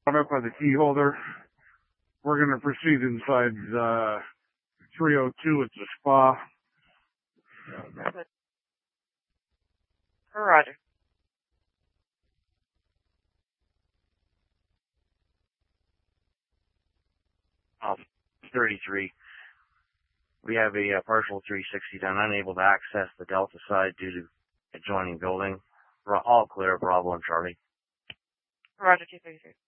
up by the key holder. We're going to proceed inside 302 at the spa. Roger. 33. We have a partial 360 done, unable to access the Delta side due to adjoining building. All clear, Bravo and Charlie. Roger, 233.